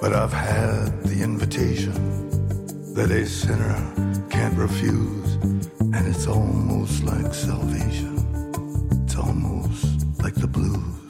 But I've had the invitation that a sinner can't refuse, and it's almost like salvation. It's almost like the blues.